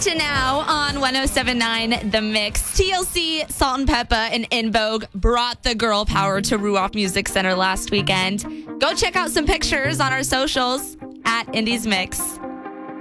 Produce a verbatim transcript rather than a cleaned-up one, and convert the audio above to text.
to now on one oh seven point nine The Mix. T L C, Salt and Peppa, and In Vogue brought the girl power to Ruoff Music Center last weekend. Go check out some pictures on our socials at Indies Mix.